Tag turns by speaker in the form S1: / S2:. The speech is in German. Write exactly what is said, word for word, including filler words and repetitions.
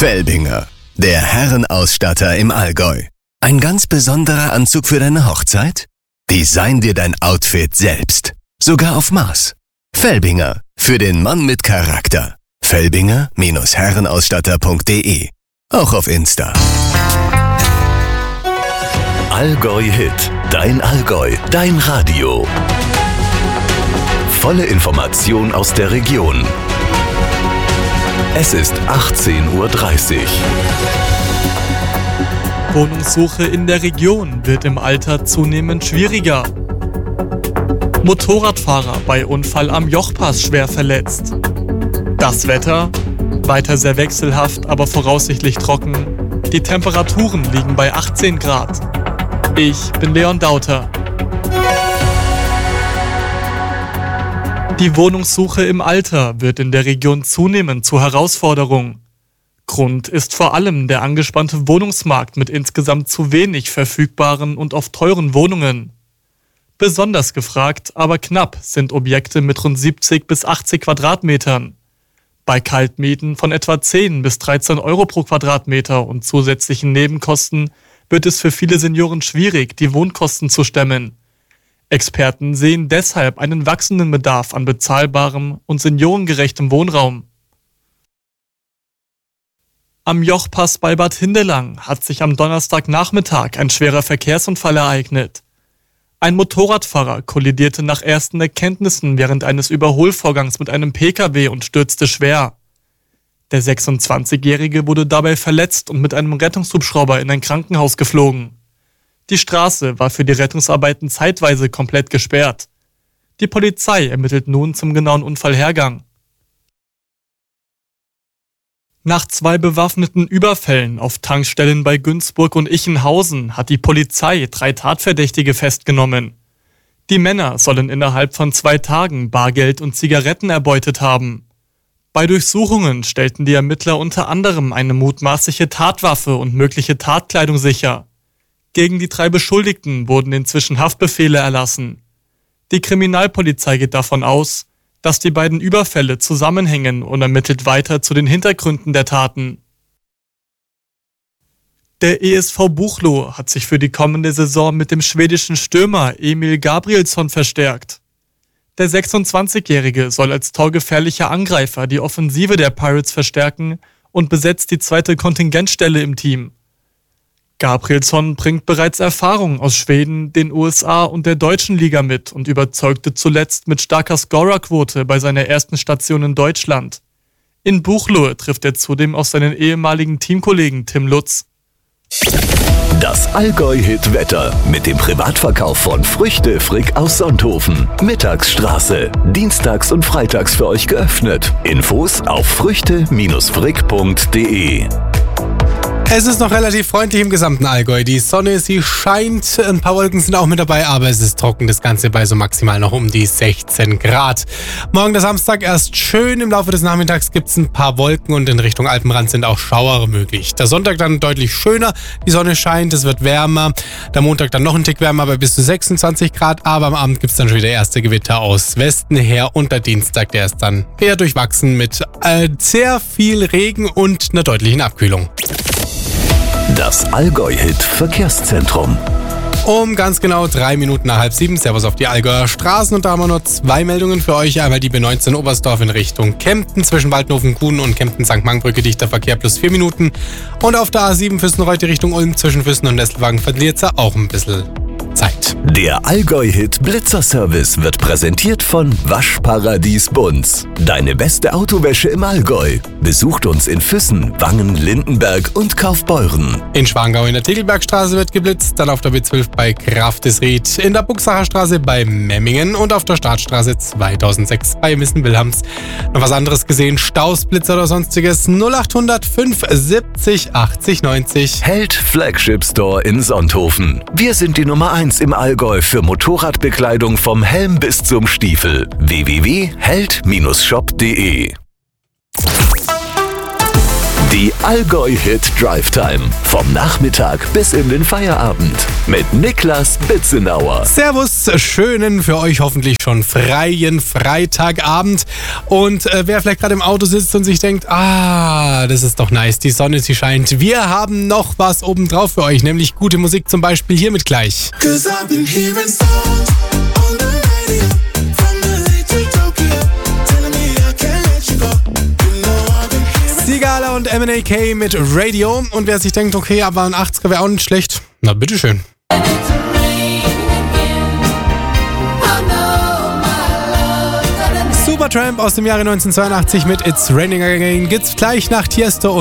S1: Felbinger, der Herrenausstatter im Allgäu. Ein ganz besonderer Anzug für deine Hochzeit? Design dir dein Outfit selbst. Sogar auf Maß. Felbinger, für den Mann mit Charakter. Felbinger Herrenausstatter punkt de. Auch auf Insta.
S2: Allgäu Hit. Dein Allgäu. Dein Radio. Volle Information aus der Region. Es ist achtzehn Uhr dreißig.
S3: Wohnungssuche in der Region wird im Alter zunehmend schwieriger. Motorradfahrer bei Unfall am Jochpass schwer verletzt. Das Wetter? Weiter sehr wechselhaft, aber voraussichtlich trocken. Die Temperaturen liegen bei achtzehn Grad. Ich bin Leon Dauter. Die Wohnungssuche im Alter wird in der Region zunehmend zur Herausforderung. Grund ist vor allem der angespannte Wohnungsmarkt mit insgesamt zu wenig verfügbaren und oft teuren Wohnungen. Besonders gefragt, aber knapp, sind Objekte mit rund siebzig bis achtzig Quadratmetern. Bei Kaltmieten von etwa zehn bis dreizehn Euro pro Quadratmeter und zusätzlichen Nebenkosten wird es für viele Senioren schwierig, die Wohnkosten zu stemmen. Experten sehen deshalb einen wachsenden Bedarf an bezahlbarem und seniorengerechtem Wohnraum. Am Jochpass bei Bad Hindelang hat sich am Donnerstagnachmittag ein schwerer Verkehrsunfall ereignet. Ein Motorradfahrer kollidierte nach ersten Erkenntnissen während eines Überholvorgangs mit einem Pkw und stürzte schwer. Der sechsundzwanzigjährige wurde dabei verletzt und mit einem Rettungshubschrauber in ein Krankenhaus geflogen. Die Straße war für die Rettungsarbeiten zeitweise komplett gesperrt. Die Polizei ermittelt nun zum genauen Unfallhergang. Nach zwei bewaffneten Überfällen auf Tankstellen bei Günzburg und Ichenhausen hat die Polizei drei Tatverdächtige festgenommen. Die Männer sollen innerhalb von zwei Tagen Bargeld und Zigaretten erbeutet haben. Bei Durchsuchungen stellten die Ermittler unter anderem eine mutmaßliche Tatwaffe und mögliche Tatkleidung sicher. Gegen die drei Beschuldigten wurden inzwischen Haftbefehle erlassen. Die Kriminalpolizei geht davon aus, dass die beiden Überfälle zusammenhängen und ermittelt weiter zu den Hintergründen der Taten. Der E S V Buchloe hat sich für die kommende Saison mit dem schwedischen Stürmer Emil Gabrielsson verstärkt. Der sechsundzwanzigjährige soll als torgefährlicher Angreifer die Offensive der Pirates verstärken und besetzt die zweite Kontingentstelle im Team. Gabrielsson bringt bereits Erfahrung aus Schweden, den U S A und der deutschen Liga mit und überzeugte zuletzt mit starker Scorerquote bei seiner ersten Station in Deutschland. In Buchloe trifft er zudem auf seinen ehemaligen Teamkollegen Tim Lutz.
S2: Das Allgäu-Hit-Wetter mit dem Privatverkauf von Früchte Frick aus Sonthofen. Mittagsstraße. Dienstags und freitags für euch geöffnet. Infos auf früchte Frick punkt de.
S4: Es ist noch relativ freundlich im gesamten Allgäu. Die Sonne, sie scheint, ein paar Wolken sind auch mit dabei, aber es ist trocken. Das Ganze bei so maximal noch um die sechzehn Grad. Morgen der Samstag erst schön. Im Laufe des Nachmittags gibt es ein paar Wolken und in Richtung Alpenrand sind auch Schauer möglich. Der Sonntag dann deutlich schöner. Die Sonne scheint, es wird wärmer. Der Montag dann noch ein Tick wärmer bei bis zu sechsundzwanzig Grad. Aber am Abend gibt es dann schon wieder erste Gewitter aus Westen her. Und der Dienstag, der ist dann eher durchwachsen mit äh, sehr viel Regen und einer deutlichen Abkühlung.
S2: Das Allgäu-Hit Verkehrszentrum.
S4: Um ganz genau drei Minuten nach halb sieben. Servus auf die Allgäuer Straßen. Und da haben wir nur zwei Meldungen für euch. Einmal die B neunzehn Oberstdorf in Richtung Kempten. Zwischen Waldhofen-Kuhn und Kempten-Sankt Markbrücke dichter Verkehr plus vier Minuten. Und auf der A sieben Füssen-Reutte Richtung Ulm zwischen Füssen und Nesselwagen verliert es auch ein bisschen Zeit.
S2: Der Allgäu-Hit Blitzer-Service wird präsentiert von Waschparadies Bunz. Deine beste Autowäsche im Allgäu. Besucht uns in Füssen, Wangen, Lindenberg und Kaufbeuren.
S4: In Schwangau in der Tegelbergstraße wird geblitzt, dann auf der B zwölf bei Grafdesried, in der Buchsacher Straße bei Memmingen und auf der Startstraße zweitausendsechs bei Missen-Wilhelms. Noch was anderes gesehen? Staus, Blitzer oder sonstiges? null achthundert fünf siebzig achtzig neunzig.
S2: Held Flagship Store in Sonthofen. Wir sind die Nummer eins im Allgäu für Motorradbekleidung vom Helm bis zum Stiefel. w w w punkt held Bindestrich shop punkt de. Die Die Allgäu Hit Drive Time. Vom Nachmittag bis in den Feierabend. Mit Niklas Bitzenauer.
S4: Servus, schönen, für euch hoffentlich schon freien Freitagabend. Und äh, wer vielleicht gerade im Auto sitzt und sich denkt, ah, das ist doch nice, die Sonne, sie scheint. Wir haben noch was obendrauf für euch, nämlich gute Musik, zum Beispiel hiermit gleich. Sigala und M N A K mit Radio. Und wer sich denkt, okay, aber ein achtziger wäre auch nicht schlecht, na bitteschön. Supertramp aus dem Jahre neunzehnhundertzweiundachtzig mit It's Raining Again gibt's gleich nach Tiesto und